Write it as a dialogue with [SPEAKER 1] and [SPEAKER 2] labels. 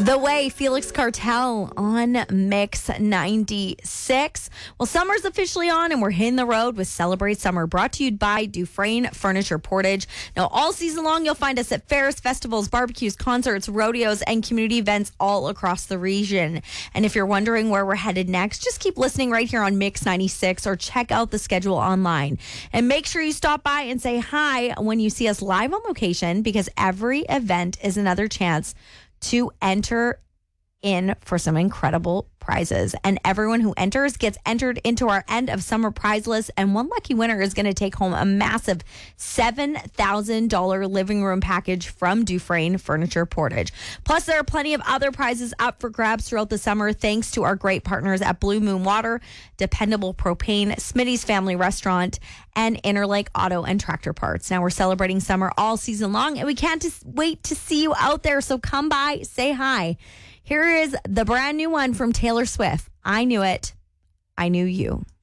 [SPEAKER 1] The Way, Felix Cartel on Mix 96. Well, summer's officially on and we're hitting the road with Celebrate Summer, brought to you by Dufresne Furniture Portage. Now, all season long, you'll find us at fairs, festivals, barbecues, concerts, rodeos, and community events all across the region. And if you're wondering where we're headed next, just keep listening right here on Mix 96 or check out the schedule online. And make sure you stop by and say hi when you see us live on location, because every event is another chance to enter in for some incredible prizes. And everyone who enters gets entered into our end of summer prize list. And one lucky winner is going to take home a massive $7,000 living room package from Dufresne Furniture Portage. Plus, there are plenty of other prizes up for grabs throughout the summer, thanks to our great partners at Blue Moon Water, Dependable Propane, Smitty's Family Restaurant, and Interlake Auto and Tractor Parts. Now, we're celebrating summer all season long, and we can't wait to see you out there. So come by, say hi. Here is the brand new one from Taylor Swift. I Knew It. I Knew You.